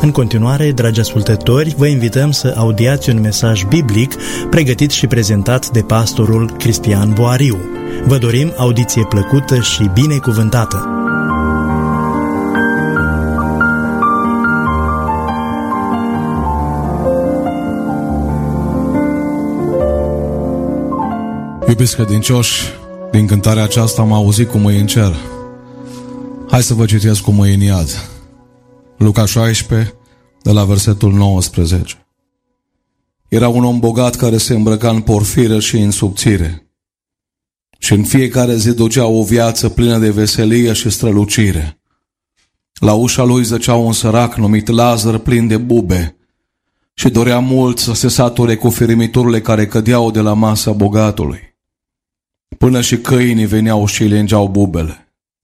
În continuare, dragi ascultători, vă invităm să audiați un mesaj biblic pregătit și prezentat de pastorul Cristian Boariu. Vă dorim audiție plăcută și binecuvântată! Iubiți credincioși, din cântarea aceasta am auzit cum e în cer. Hai să vă citesc cum e în iad. Luca 16, de la versetul 19. Era un om bogat care se îmbrăca în porfiră și în subțire. Și în fiecare zi ducea o viață plină de veselie și strălucire. La ușa lui zăcea un sărac numit Lazar, plin de bube, și dorea mult să se sature cu firimiturile care cădeau de la masa bogatului. Până și câinii veneau și îi lengeau bubele.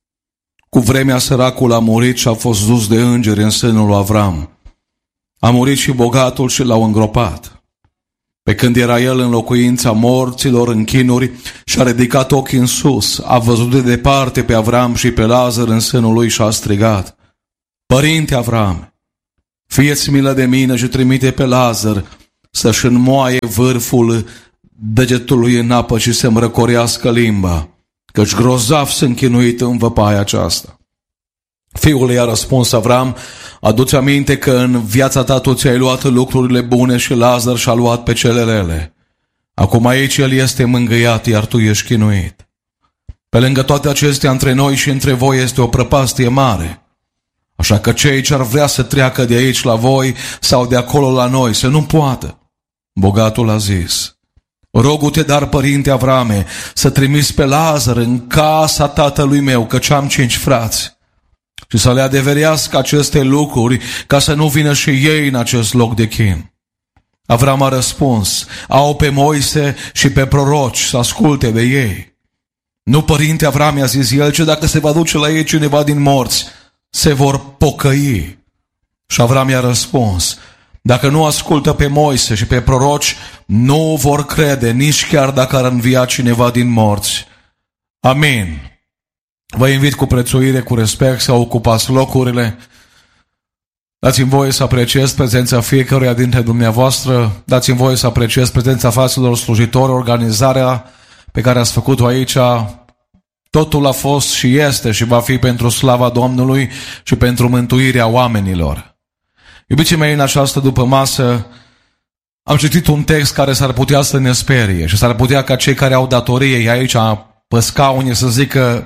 Cu vremea săracul a murit și a fost dus de îngeri în sânul lui Avram. A murit și bogatul și l-au îngropat. Pe când era el în locuința morților, în chinuri, și-a ridicat ochii în sus, a văzut de departe pe Avram și pe Lazar în sânul lui și a strigat: Părinte Avram, fie-ți milă de mine și trimite pe Lazar să-și înmoaie vârful degetului în apă și să-mi răcorească limba, căci grozav sunt chinuit în văpaia aceasta. Fiul i-a răspuns Avram: adu-ți aminte că în viața ta tu ți-ai luat lucrurile bune și Lazar și-a luat pe cele rele. Acum aici el este mângâiat, iar tu ești chinuit. Pe lângă toate acestea, între noi și între voi este o prăpastie mare. Așa că cei ce ar vrea să treacă de aici la voi sau de acolo la noi, să nu poată. Bogatul a zis: rogu-te, dar, părinte Avrame, să trimiți pe Lazar în casa tatălui meu, căci am 5 frați, și să le adeverească aceste lucruri, ca să nu vină și ei în acest loc de chin. Avram a răspuns: au pe Moise și pe proroci, să asculte de ei. Nu, părinte Avram, a zis el, ci dacă se va duce la ei cineva din morți, se vor pocăi. Și Avram i-a răspuns: dacă nu ascultă pe Moise și pe proroci, nu vor crede, nici chiar dacă ar învia cineva din morți. Amin. Vă invit cu prețuire, cu respect, să ocupați locurile. Dați-mi voie să apreciez prezența fiecăruia dintre dumneavoastră. Dați-mi voie să apreciez prezența fraților slujitori, organizarea pe care ați făcut-o aici. Totul a fost și este și va fi pentru slava Domnului și pentru mântuirea oamenilor. Iubiții mei, în această dupămasă am citit un text care s-ar putea să ne sperie și s-ar putea ca cei care au datorie aici pe scaune să zică: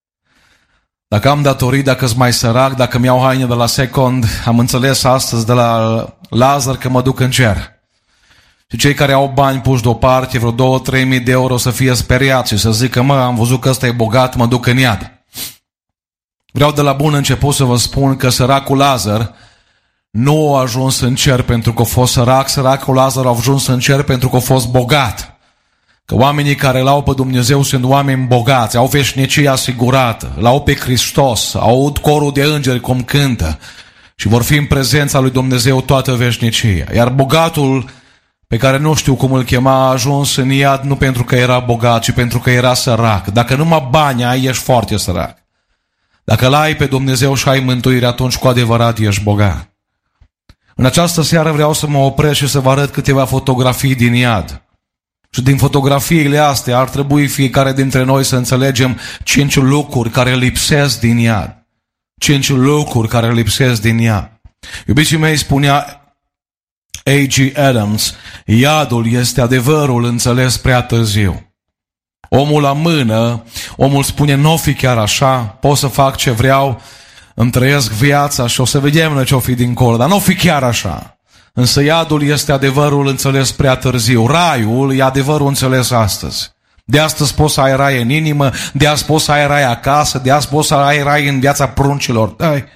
dacă am datorii, dacă-s mai sărac, dacă mi-au haine de la second, am înțeles astăzi de la Lazar că mă duc în cer. Și cei care au bani puși deoparte, vreo 2-3 mii de euro, să fie speriați și să zică: mă, am văzut că ăsta e bogat, mă duc în iad. Vreau de la bun început să vă spun că săracul Lazar nu a ajuns în cer pentru că a fost sărac, săracul Lazar a ajuns în cer pentru că a fost bogat. Că oamenii care l-au pe Dumnezeu sunt oameni bogați, au veșnicie asigurată, l-au pe Hristos, aud corul de îngeri cum cântă și vor fi în prezența lui Dumnezeu toată veșnicia. Iar bogatul, pe care nu știu cum îl chema, a ajuns în iad nu pentru că era bogat, ci pentru că era sărac. Dacă numai bani ai, ești foarte sărac. Dacă l-ai pe Dumnezeu și ai mântuire, atunci cu adevărat ești bogat. În această seară vreau să mă opresc și să vă arăt câteva fotografii din iad. Și din fotografiile astea ar trebui fiecare dintre noi să înțelegem 5 lucruri care lipsesc din iad. 5 lucruri care lipsesc din iad. Iubiții mei, spunea A.G. Adams: iadul este adevărul înțeles prea târziu. Omul la mână, omul spune: nu o fi chiar așa, pot să fac ce vreau, îmi trăiesc viața și o să vedem ce o fi dincolo, dar nu o fi chiar așa. Însă iadul este adevărul înțeles prea târziu. Raiul e adevărul înțeles astăzi. De astăzi poți să ai rai în inimă, de azi poți să ai rai acasă, de azi poți să ai rai în viața pruncilor.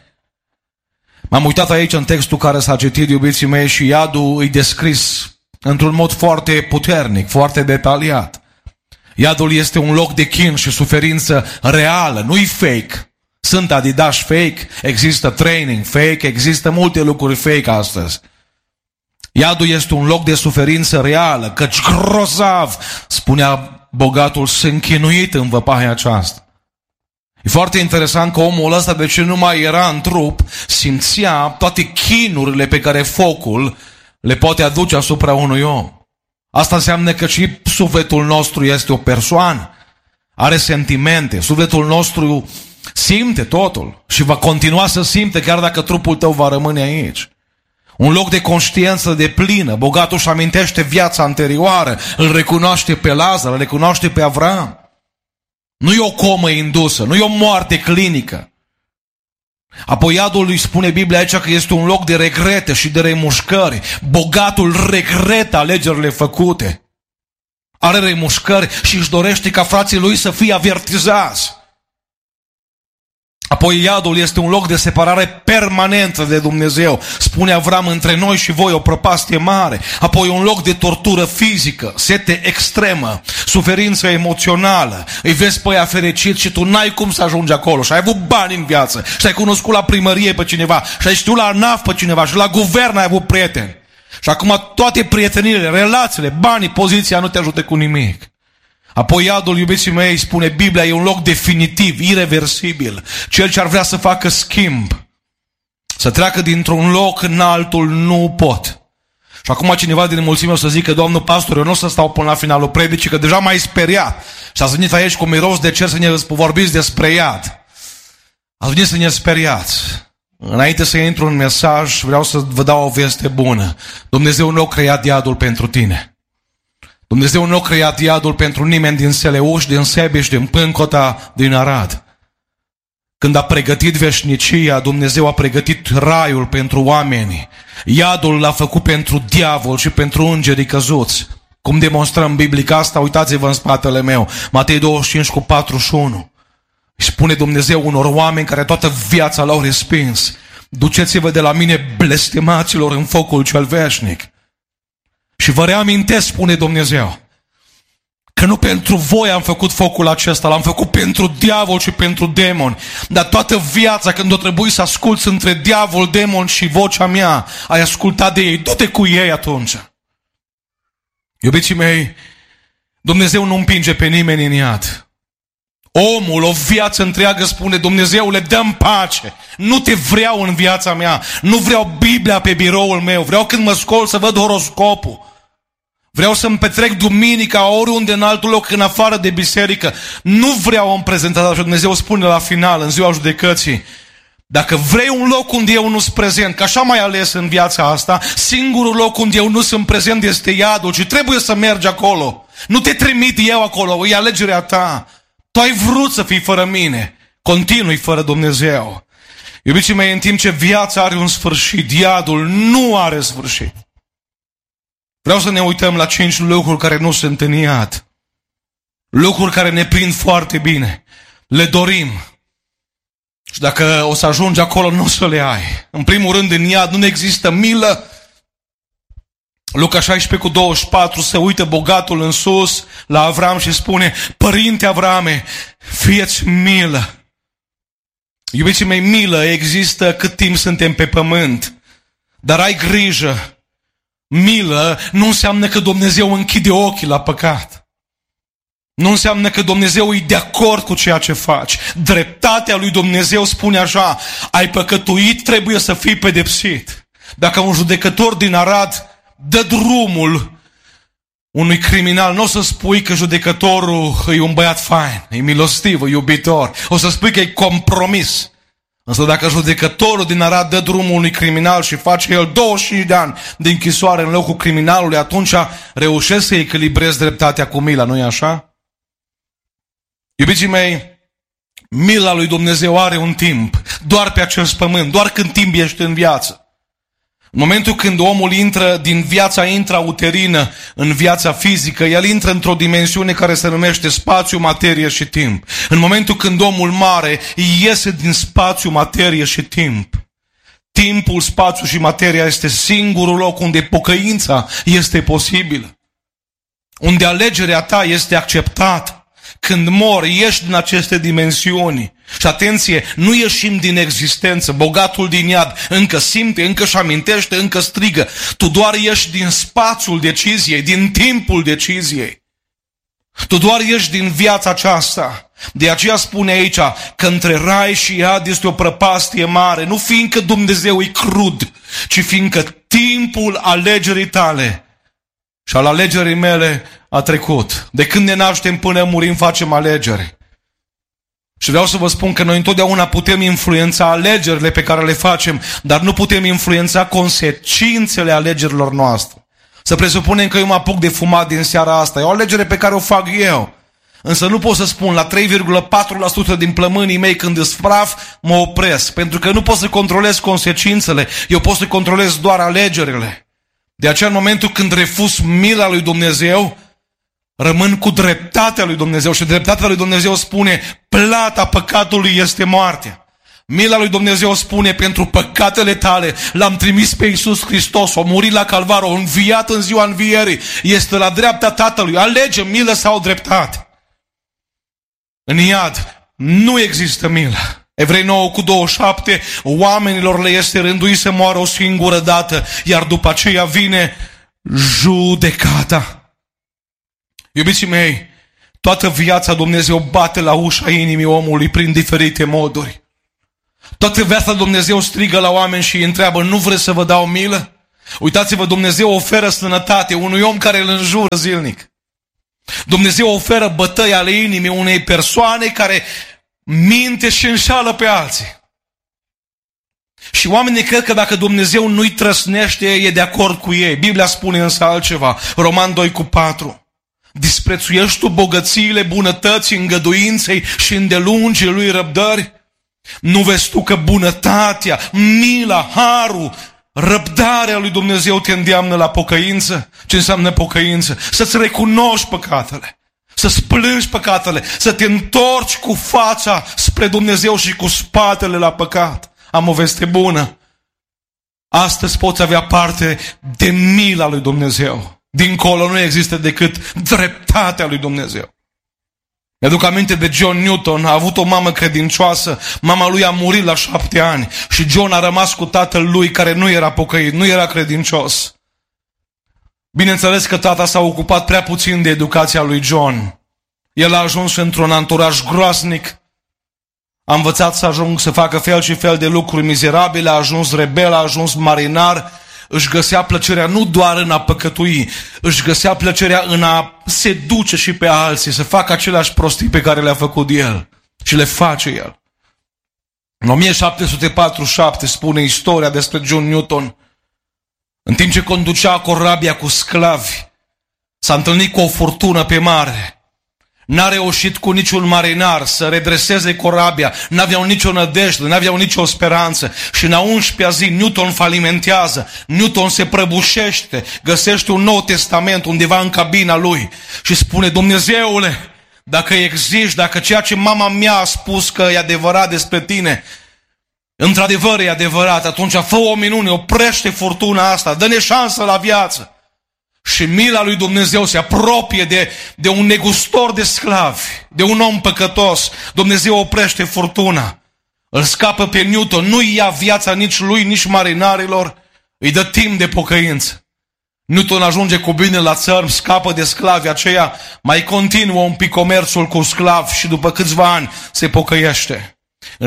M-am uitat aici în textul care s-a citit, iubiții mei, și iadul e descris într-un mod foarte puternic, foarte detaliat. Iadul este un loc de chin și suferință reală, nu-i fake. Sunt adidași fake, există training fake, există multe lucruri fake astăzi. Iadul este un loc de suferință reală, căci grozav, spunea bogatul, sunt chinuit în văpaia aceasta. E foarte interesant că omul ăsta, de ce nu mai era în trup, simțea toate chinurile pe care focul le poate aduce asupra unui om. Asta înseamnă că și sufletul nostru este o persoană, are sentimente, sufletul nostru simte totul și va continua să simte chiar dacă trupul tău va rămâne aici. Un loc de conștiință de plină. Bogatul își amintește viața anterioară, îl recunoaște pe Lazar, îl recunoaște pe Avram. Nu e o comă indusă, nu e o moarte clinică. Apoi iadul îi spune Biblia aici că este un loc de regrete și de remușcări. Bogatul regretă alegerile făcute. Are remușcări și își dorește ca frații lui să fie avertizați. Apoi iadul este un loc de separare permanentă de Dumnezeu. Spune Avram, între noi și voi o prăpastie mare. Apoi un loc de tortură fizică, sete extremă, suferință emoțională. Îi vezi pe ea fericit și tu n-ai cum să ajungi acolo. Și ai avut bani în viață, și ai cunoscut la primărie pe cineva, și ai știut la ANAF pe cineva, și la guvern ai avut prieteni. Și acum toate prietenile, relațiile, banii, poziția nu te ajută cu nimic. Apoi iadul, iubiții mei, spune Biblia, e un loc definitiv, ireversibil. Cel ce ar vrea să facă schimb, să treacă dintr-un loc în altul, nu pot. Și acum cineva din mulțime o să zică, domnul pastor, eu nu o să stau până la finalul predicii, că deja m-ai speriat. Și ați venit aici cu miros de cer să ne vorbiți despre iad. Ați venit să ne speriați. Înainte să intru în mesaj, vreau să vă dau o veste bună. Dumnezeu nu a creat iadul pentru tine. Dumnezeu nu a creat iadul pentru nimeni din Seleuș, din Sebeș, din Pâncota, din Arad. Când a pregătit veșnicia, Dumnezeu a pregătit raiul pentru oameni. Iadul l-a făcut pentru diavol și pentru îngerii căzuți. Cum demonstrăm biblic asta? Uitați-vă în spatele meu. Matei 25:41. Spune Dumnezeu unor oameni care toată viața l-au respins: duceți-vă de la mine, blestemaților, în focul cel veșnic. Și vă reamintesc, spune Dumnezeu, că nu pentru voi am făcut focul acesta, l-am făcut pentru diavol și pentru demoni. Dar toată viața, când o trebuie să asculți între diavol, demon și vocea mea, ai ascultat de ei. Du-te cu ei atunci. Iubiții mei, Dumnezeu nu împinge pe nimeni în iad. Omul, o viață întreagă, spune Dumnezeule, dă-mi pace. Nu te vreau în viața mea. Nu vreau Biblia pe biroul meu. Vreau când mă scol să văd horoscopul. Vreau să-mi petrec duminica oriunde în altul loc, în afară de biserică. Nu vreau în prezentare. Dumnezeu spune la final, în ziua judecății, dacă vrei un loc unde eu nu sunt prezent, că așa m-ai ales în viața asta, singurul loc unde eu nu sunt prezent este iadul și trebuie să mergi acolo. Nu te trimit eu acolo, e alegerea ta. Tu ai vrut să fii fără mine, continui fără Dumnezeu. Iubiții mei, în timp ce viața are un sfârșit, iadul nu are sfârșit. Vreau să ne uităm la 5 lucruri care nu sunt în iad. Lucruri care ne prind foarte bine. Le dorim. Și dacă o să ajungi acolo, nu o să le ai. În primul rând, în iad nu există milă. Luca 16:24, se uită bogatul în sus la Avram și spune: Părinte Avrame, fie-ți milă. Iubiții mei, milă există cât timp suntem pe pământ. Dar ai grijă, milă nu înseamnă că Dumnezeu închide ochii la păcat. Nu înseamnă că Dumnezeu e de acord cu ceea ce faci. Dreptatea lui Dumnezeu spune așa: ai păcătuit, trebuie să fii pedepsit. Dacă un judecător din Arad dă drumul unui criminal, nu o să spui că judecătorul e un băiat fain, e milostiv, e iubitor. O să spui că e compromis. Însă dacă judecătorul din Arad dă drumul unui criminal și face el 25 de ani de închisoare în locul criminalului, atunci reușește să echilibrezi dreptatea cu mila, nu-i așa? Iubiții mei, mila lui Dumnezeu are un timp, doar pe acest pământ, doar când timp ești în viață. În momentul când omul intră din viața intrauterină în viața fizică, el intră într-o dimensiune care se numește spațiu, materie și timp. În momentul când omul mare iese din spațiu, materie și timp, timpul, spațiu și materia este singurul loc unde pocăința este posibilă. Unde alegerea ta este acceptată. Când mori, ieși din aceste dimensiuni. Și atenție, nu ieșim din existență. Bogatul din iad încă simte, încă își amintește, încă strigă. Tu doar ieși din spațiul deciziei, din timpul deciziei. Tu doar ieși din viața aceasta. De aceea spune aici că între rai și iad este o prăpastie mare, nu fiindcă Dumnezeu e crud, ci fiindcă timpul alegerii tale și al alegerii mele a trecut. De când ne naștem până murim facem alegeri. Și vreau să vă spun că noi întotdeauna putem influența alegerile pe care le facem, dar nu putem influența consecințele alegerilor noastre. Să presupunem că eu mă apuc de fumat din seara asta. E o alegere pe care o fac eu. Însă nu pot să spun, la 3,4% din plămânii mei când îs praf, mă opresc. Pentru că nu pot să controlez consecințele, eu pot să controlez doar alegerile. De aceea în momentul când refuz mila lui Dumnezeu, rămân cu dreptatea lui Dumnezeu. Și dreptatea lui Dumnezeu spune, plata păcatului este moartea. Mila lui Dumnezeu spune, pentru păcatele tale l-am trimis pe Iisus Hristos, a murit la Calvar, a înviat în ziua învierii, este la dreapta Tatălui. Alege milă sau dreptate. În iad nu există milă. Evrei 9:27, oamenilor le este rânduit să moară o singură dată, iar după aceea vine judecata. Iubiții mei, toată viața Dumnezeu bate la ușa inimii omului prin diferite moduri. Toată viața Dumnezeu strigă la oameni și îi întreabă, nu vreți să vă dau milă? Uitați-vă, Dumnezeu oferă sănătate unui om care îl înjură zilnic. Dumnezeu oferă bătăi ale inimii unei persoane care minte și înșală pe alții. Și oamenii cred că dacă Dumnezeu nu-i trăsnește, e de acord cu ei. Biblia spune însă altceva. Roman 2:4. Disprețuiești tu bogățiile, bunătății, îngăduinței și îndelungii lui răbdări? Nu vezi tu că bunătatea, mila, harul, răbdarea lui Dumnezeu te îndeamnă la pocăință? Ce înseamnă pocăință? Să-ți recunoști păcatele, să-ți plângi păcatele, să te întorci cu fața spre Dumnezeu și cu spatele la păcat. Am o veste bună. Astăzi poți avea parte de mila lui Dumnezeu. Dincolo nu există decât dreptatea lui Dumnezeu. Mi-aduc aminte de John Newton, a avut o mamă credincioasă, mama lui a murit la 7 ani și John a rămas cu tatăl lui care nu era pocăit, nu era credincios. Bineînțeles că tata s-a ocupat prea puțin de educația lui John. El a ajuns într-un anturaj groaznic, a învățat să facă fel și fel de lucruri mizerabile, a ajuns rebel, a ajuns marinar, își găsea plăcerea nu doar în a păcătui, își găsea plăcerea în a seduce și pe alții, să facă aceleași prostii pe care le-a făcut el și le face el. În 1747 spune istoria despre John Newton, în timp ce conducea corabia cu sclavi, s-a întâlnit cu o furtună pe mare. N-a reușit cu niciun marinar să redreseze corabia, n-aveau nicio nădejde, n-aveau nicio speranță. Și în a 11-a zi Newton falimentează, Newton se prăbușește, găsește un Nou Testament undeva în cabina lui și spune, Dumnezeule, dacă existi, dacă ceea ce mama mea a spus că e adevărat despre tine, într-adevăr e adevărat, atunci fă o minune, oprește furtuna asta, dă-ne șansă la viață. Și mila lui Dumnezeu se apropie de un negustor de sclavi, de un om păcătos. Dumnezeu oprește furtuna, îl scapă pe Newton, nu-i ia viața nici lui, nici marinarilor, îi dă timp de pocăință. Newton ajunge cu bine la țărm, scapă de sclavi aceia, mai continuă un pic comerțul cu sclavi și după câțiva ani se pocăiește. În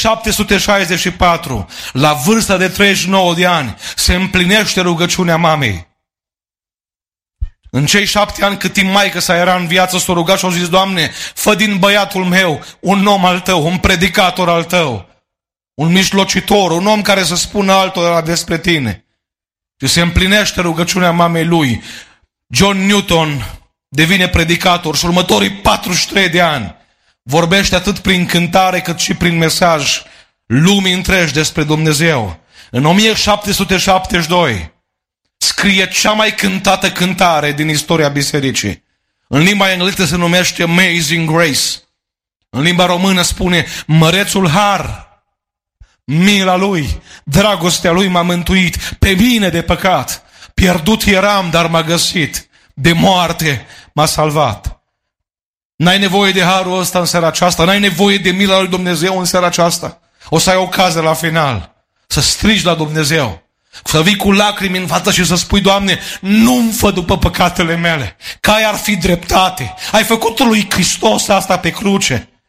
1764, la vârsta de 39 de ani, se împlinește rugăciunea mamei. În cei 7 ani cât timp maică sa era în viață, s-a rugat și a zis, Doamne, fă din băiatul meu un om al Tău, un predicator al Tău, un mijlocitor, un om care să spună altora despre Tine. Și se împlinește rugăciunea mamei lui. John Newton devine predicator și următorii 43 de ani vorbește atât prin cântare cât și prin mesaj lumii întregi despre Dumnezeu. În 1772 scrie cea mai cântată cântare din istoria bisericii. În limba engleză se numește Amazing Grace. În limba română spune Mărețul Har. Mila Lui, dragostea Lui m-a mântuit, pe mine de păcat. Pierdut eram, dar m-a găsit. De moarte m-a salvat. N-ai nevoie de harul ăsta în seara aceasta, n-ai nevoie de mila lui Dumnezeu în seara aceasta. O să ai ocazie la final să strigi la Dumnezeu, să vii cu lacrimi în față și să spui, Doamne, nu-mi fă după păcatele mele, că ai ar fi dreptate. Ai făcut lui Hristos asta pe cruce.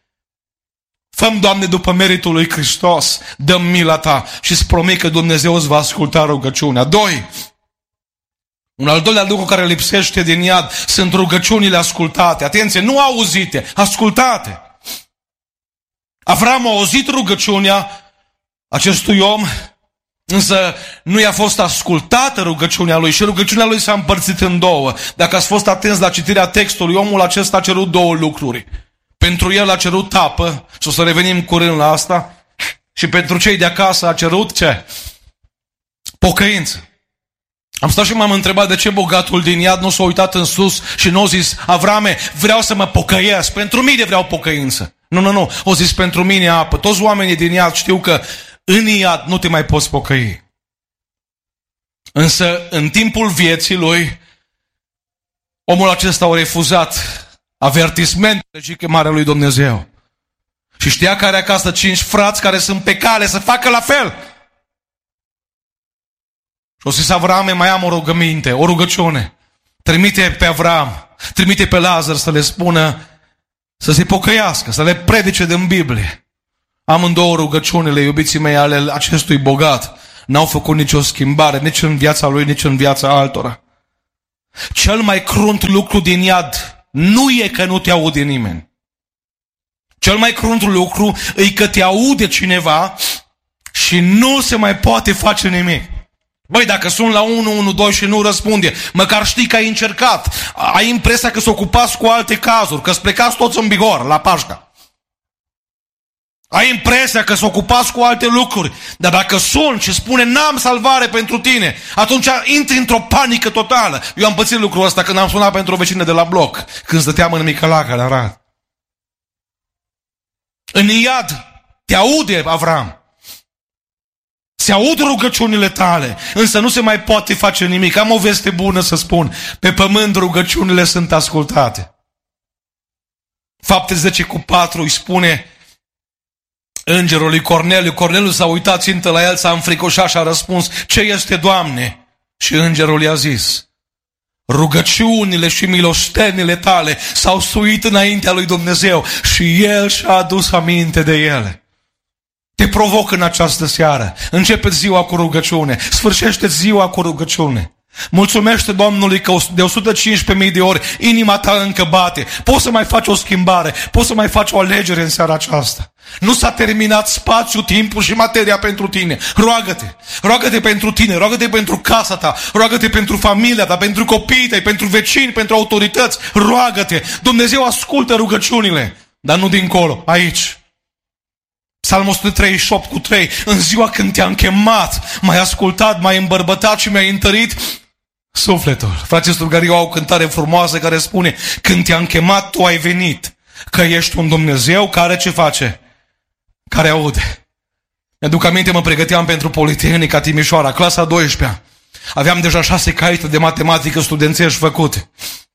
Fă-mi, Doamne, după meritul lui Hristos, dă mila Ta și îți promit că Dumnezeu îți va asculta rugăciunea. 2. Un al doilea lucru care lipsește din iad sunt rugăciunile ascultate. Atenție, nu auzite, ascultate. Avram a auzit rugăciunea acestui om, însă nu i-a fost ascultată rugăciunea lui și rugăciunea lui s-a împărțit în două. Dacă ați fost atenți la citirea textului, omul acesta a cerut două lucruri. Pentru el a cerut apă, și o să revenim curând la asta, și pentru cei de acasă a cerut ce? Pocăință. Am stat și m-am întrebat de ce bogatul din iad nu s-a uitat în sus și nu a zis: Avrame, vreau să mă pocăiesc, pentru mine vreau pocăință. Nu, o zis: pentru mine apă. Toți oamenii din iad știu că în iad nu te mai poți pocăi. Însă în timpul vieții lui, omul acesta a refuzat avertismentul și chemarea lui Dumnezeu. Și știa că are acasă 5 frați care sunt pe cale să facă la fel. Și o zis: Avrame, mai am o rugăminte, o rugăciune. Trimite pe Avram, trimite pe Lazar să le spună să se pocăiască, să le predice din Biblie. Amândouă rugăciunile, iubiții mei, ale acestui bogat n-au făcut nicio schimbare, nici în viața lui, nici în viața altora. Cel mai crunt lucru din iad nu e că nu te aude nimeni. Cel mai crunt lucru e că te aude cineva și nu se mai poate face nimic. Băi, dacă sun la 112 și nu răspunde, măcar știi că ai încercat. Ai impresia că s-o ocupați cu alte cazuri, că-ți plecați toți în Bihor, la Pașca. Ai impresia că s-o ocupați cu alte lucruri. Dar dacă sun și spune: n-am salvare pentru tine, atunci intri într-o panică totală. Eu am pățit lucrul ăsta când am sunat pentru o vecină de la bloc, când stăteam în Micălaca, la Arad. În iad te aude Avram. Se aud rugăciunile tale, însă nu se mai poate face nimic. Am o veste bună să spun: pe pământ rugăciunile sunt ascultate. Fapte 10:4 îi spune îngerul lui Corneliu. Corneliu s-a uitat țintă la el, s-a înfricoșat și a răspuns: ce este, Doamne? Și îngerul i-a zis: rugăciunile și milostenile tale s-au suit înaintea lui Dumnezeu și El și-a adus aminte de ele. Te provoc în această seară. Începe ziua cu rugăciune. Sfârșește ziua cu rugăciune. Mulțumește Domnului că de 115.000 de ori inima ta încă bate. Poți să mai faci o schimbare. Poți să mai faci o alegere în seara aceasta. Nu s-a terminat spațiul, timpul și materia pentru tine. Roagă-te. Roagă-te pentru tine. Roagă-te pentru casa ta. Roagă-te pentru familia ta, pentru copiii tăi, pentru vecini, pentru autorități. Roagă-te. Dumnezeu ascultă rugăciunile. Dar nu dincolo, aici. Psalmul 138:3. În ziua când te-am chemat, m-ai ascultat, m-ai îmbărbătat și mi-ai întărit sufletul. Frații Strugariu au o cântare frumoasă care spune: când te-am chemat, tu ai venit. Că ești un Dumnezeu care ce face? Care aude. Mi-aduc aminte, mă pregăteam pentru Politehnica Timișoara, clasa 12-a. Aveam deja 6 caiete de matematică studențești făcute.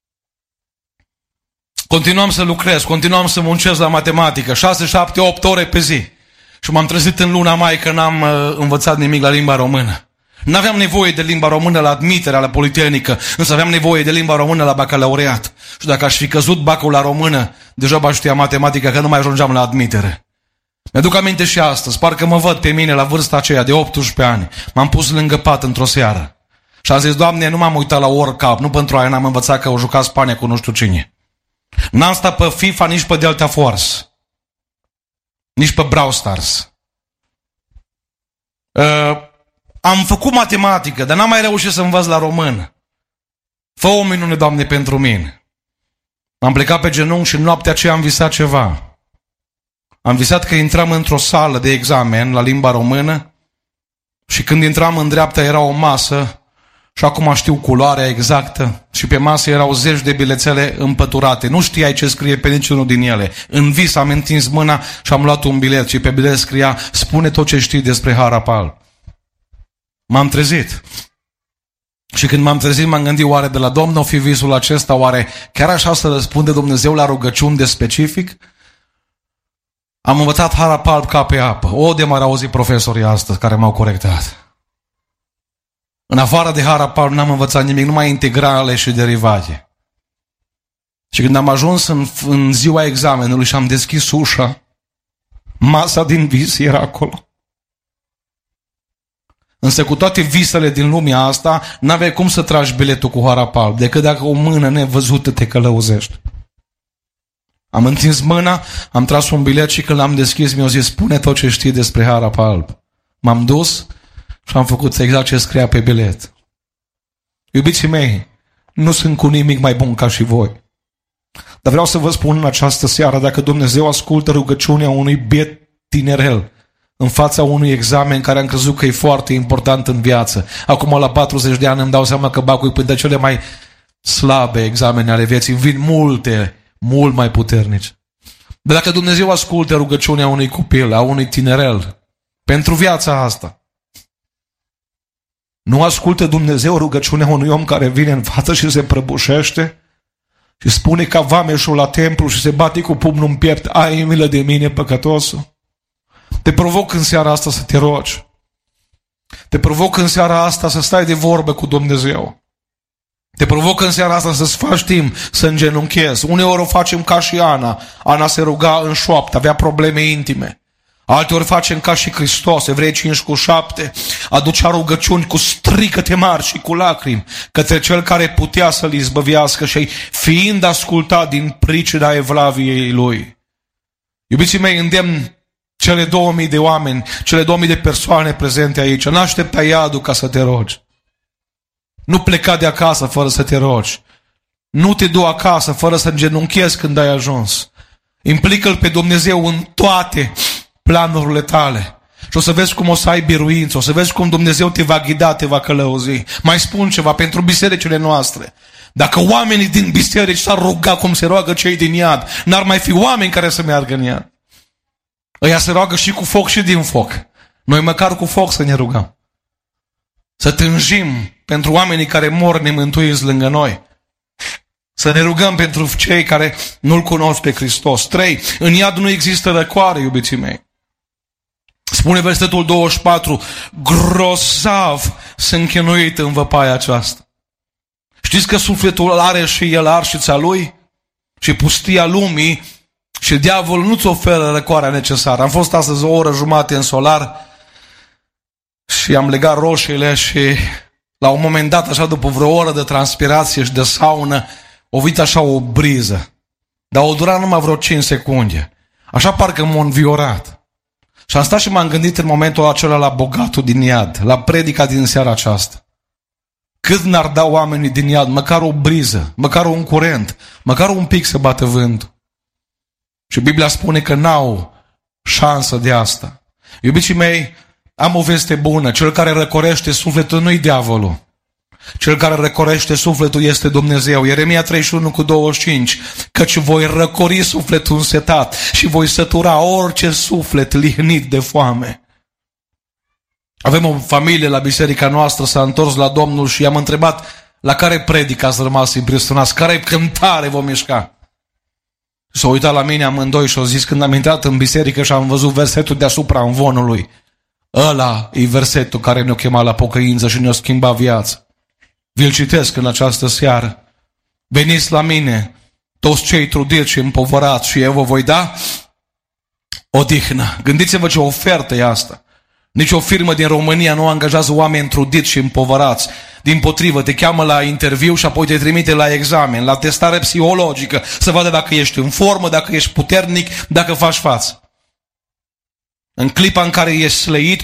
Continuam să lucrez, continuam să muncesc la matematică, 6, 7, 8 ore pe zi. Și m-am trezit în luna mai că n-am învățat nimic la limba română. N-aveam nevoie de limba română la admiterea la Politehnică, însă aveam nevoie de limba română la bacalaureat. Și dacă aș fi căzut bacul la română, deja știa matematică, că nu mai ajungeam la admitere. Mi-aduc aminte și astăzi, parcă mă văd pe mine la vârsta aceea de 18 ani. M-am pus lângă pat într-o seară. Și am zis: Doamne, nu m-am uitat la World Cup, nu pentru aia n-am învățat că au jucat Spania cu nu știu cine. N-am stat pe FIFA, nici pe Delta Force, nici pe Brawl Stars. Am făcut matematică, dar n-am mai reușit să învăț la română. Fă o minune, Doamne, pentru mine. M-am plecat pe genunchi și în noaptea aceea am visat ceva. Am visat că intram într-o sală de examen la limba română și când intram în dreapta era o masă și acum știu culoarea exactă și pe masă erau 10 de bilețele împăturate. Nu știai ce scrie pe niciunul din ele. În vis am întins mâna și am luat un bilet și pe bilet scria: spune tot ce știi despre Harapal. M-am trezit. Și când m-am trezit m-am gândit: oare de la Domnul o fi visul acesta? Oare chiar așa să răspunde Dumnezeu la rugăciuni de specific? Am învățat Harapal ca pe apă. O, de m-ar auzi profesorii astăzi care m-au corectat. În afară de Harapal n-am învățat nimic, numai integrale și derivate. Și când am ajuns în ziua examenului și am deschis ușa, Masa din vis era acolo. Însă cu toate visele din lumea asta, n-aveai cum să tragi biletul cu harap alb, decât dacă o mână nevăzută te călăuzește. Am întins mâna, am tras un bilet și când l-am deschis, mi-au zis, spune tot ce știi despre harap alb. M-am dus și am făcut exact ce scria pe bilet. Iubiții mei, nu sunt cu nimic mai bun ca și voi. Dar vreau să vă spun în această seară, dacă Dumnezeu ascultă rugăciunea unui biet tinerel în fața unui examen care am crezut că e foarte important în viață. Acum la 40 de ani îmi dau seama că bacul e până cele mai slabe examene ale vieții. Îmi vin multe, mult mai puternice. Dar dacă Dumnezeu ascultă rugăciunea unui copil, a unui tinerel, pentru viața asta, nu ascultă Dumnezeu rugăciunea unui om care vine în față și se prăbușește și spune ca vameșul la templu și se bate cu pumnul în piept, ai milă de mine, păcătosul? Te provoc în seara asta să te rogi. Te provoc în seara asta să stai de vorbă cu Dumnezeu. Te provoc în seara asta să-ți faci timp să îngenunchezi. Uneori o facem ca și Ana. Ana se ruga în șoaptă, avea probleme intime. Alteori facem ca și Hristos, Evrei 5:7, aducea rugăciuni cu strigăte mari și cu lacrimi către Cel care putea să-l izbăvească și fiind ascultat din pricina evlaviei Lui. Iubiții mei, îndemn cele 2000 de oameni, cele 2000 de persoane prezente aici, n-aștepta iadul ca să te rogi. Nu pleca de acasă fără să te rogi. Nu te du acasă fără să îngenunchezi când ai ajuns. Implică-L pe Dumnezeu în toate planurile tale. Și o să vezi cum o să ai biruință, o să vezi cum Dumnezeu te va ghida, te va călăuzi. Mai spun ceva pentru bisericile noastre. Dacă oamenii din biserici s-ar ruga cum se roagă cei din iad, n-ar mai fi oameni care să meargă în iad. Ăia se roagă și cu foc și din foc. Noi măcar cu foc să ne rugăm. Să tânjim pentru oamenii care mor nemântuiți lângă noi. Să ne rugăm pentru cei care nu-L cunosc pe Hristos. 3. În iad nu există răcoare, iubiții mei. Spune versetul 24, grozav sunt chinuit în văpaia aceasta. Știți că sufletul are și el arșița lui? Și pustia lumii și diavolul nu-ți oferă răcoarea necesară. Am fost astăzi o oră jumate în solar și am legat roșiile și la un moment dat, așa după vreo oră de transpirație și de saună, o văd așa o briză. Dar o dura numai vreo 5 secunde. Așa parcă m-a înviorat. Și am stat și m-am gândit în momentul acela la bogatul din iad, la predica din seara aceasta. Cât n-ar da oamenii din iad, măcar o briză, măcar un curent, măcar un pic să bată vântul. Și Biblia spune că n-au șansă de asta. Iubiții mei, am o veste bună. Cel care răcorește sufletul nu-i diavolul. Cel care răcorește sufletul este Dumnezeu. Ieremia 31:25. Căci voi răcori sufletul însetat și voi sătura orice suflet lihnit de foame. Avem o familie la biserica noastră, s-a întors la Domnul și i-am întrebat la care predică ați rămas impresionați, care cântare vom mișca. S-a uitat la mine amândoi și au zis, când am intrat în biserică și am văzut versetul deasupra învonului, ăla e versetul care ne-a chemat la pocăință și ne-a schimbat viața. Vi-l citesc în această seară. Veniți la mine, toți cei trudiți și împovărați, și eu vă voi da odihnă. Gândiți-vă ce ofertă e asta. Nici o firmă din România nu angajează oameni trudiți și împovărați. Dimpotrivă, te cheamă la interviu și apoi te trimite la examen, la testare psihologică, să vadă dacă ești în formă, dacă ești puternic, dacă faci față. În clipa în care ești slăit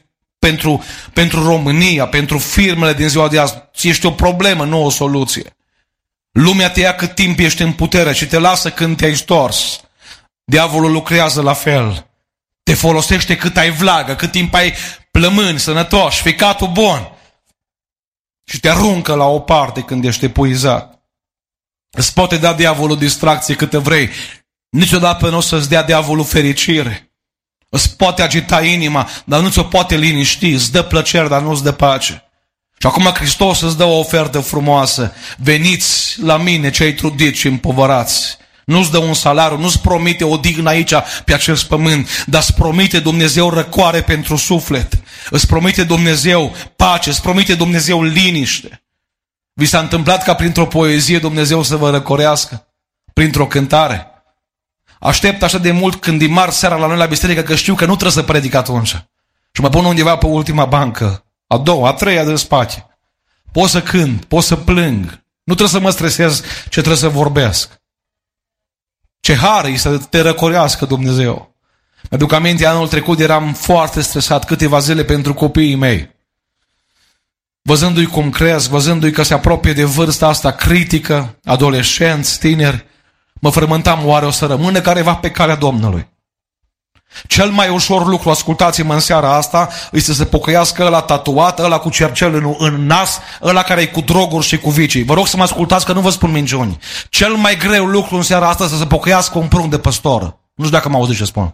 pentru România, pentru firmele din ziua de azi, ești o problemă, nu o soluție. Lumea te ia cât timp ești în putere și te lasă când te-ai stors. Diavolul lucrează la fel. Te folosește cât ai vlagă, cât timp ai plămâni sănătoși, ficatul bun. Și te aruncă la o parte când ești epuizat. Îți poate da diavolul distracție câte vrei. Niciodată nu o să-ți dea diavolul fericire. Îți poate agita inima, dar nu ți-o poate liniști. Îți dă plăcere, dar nu îți dă pace. Și acum Hristos îți dă o ofertă frumoasă. Veniți la mine, cei trudiți și împovărați. Nu-ți dă un salariu, nu-ți promite odihnă aici pe acest pământ, dar îți promite Dumnezeu răcoare pentru suflet. Îți promite Dumnezeu pace, îți promite Dumnezeu liniște. Vi s-a întâmplat ca printr-o poezie Dumnezeu să vă răcorească? Printr-o cântare? aștept așa de mult când e marți seara la noi la biserică că știu că nu trebuie să predic atunci. Și mă pun undeva pe ultima bancă, a doua, a treia de spate. Pot să cânt, pot să plâng. Nu trebuie să mă stresez ce trebuie să vorbesc. Ce har e să te răcorească Dumnezeu. Mi-aduc aminte, anul trecut eram foarte stresat câteva zile pentru copiii mei. Văzându-i cum cresc, văzându-i că se apropie de vârsta asta critică, adolescenți, tineri, mă frământam, oare o să rămână careva pe calea Domnului. Cel mai ușor lucru, ascultați-mă în seara asta, este să se pocăiască ăla tatuat, ăla cu cercel în nas, ăla care e cu droguri și cu vicii. Vă rog să mă ascultați că nu vă spun minciuni. Cel mai greu lucru în seara asta să se pocăiască un prunc de păstor. Nu știu dacă mă auziți ce spun.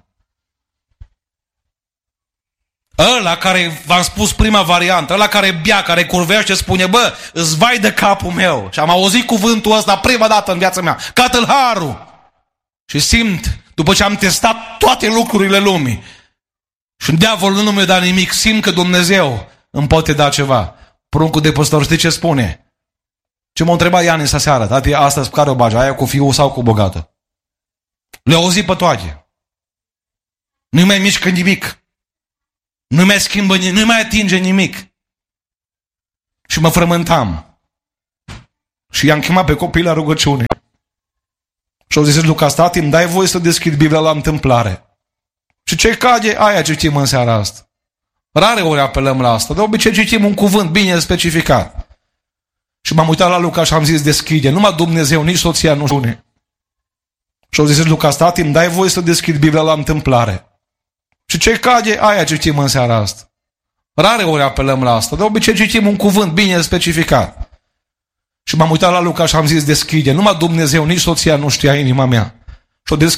Ăla care, v-am spus prima variantă, ăla care bea, care curvește, spune, bă, îți vai de capul meu. Și am auzit cuvântul ăsta prima dată în viața mea, ca tâlharul. Și simt, după ce am testat toate lucrurile lumii, și diavolul nu mi-a dat nimic, simt că Dumnezeu îmi poate da ceva. Pruncul de păstor, știi ce spune? Ce m-a întrebat Ianis aseară, tati, astăzi care o bagi, aia cu fiul sau cu bogată? Le-au auzit pe toate. Nu mai mișcă nimic. Nu mai schimbă, nu mai atinge nimic. Și mă frământam. Și i-am chemat pe copii la rugăciune. Și au zis, Luca, tati, îmi dai voie să deschid Biblia la întâmplare. Și ce cade, aia citim în seara asta. Rare ori apelăm la asta. De obicei citim un cuvânt bine specificat. Și m-am uitat la Luca și am zis, deschide. Numai Dumnezeu, nici soția nu spune. Și au zis, Luca, tati, îmi dai voie să deschid Biblia la întâmplare. Și ce cade, aia citim în seara asta. Rare ori apelăm la asta. De obicei citim un cuvânt bine specificat. Și m-am uitat la Luca și am zis, deschide. Numai Dumnezeu, nici soția nu știa inima mea. Și-o deschide.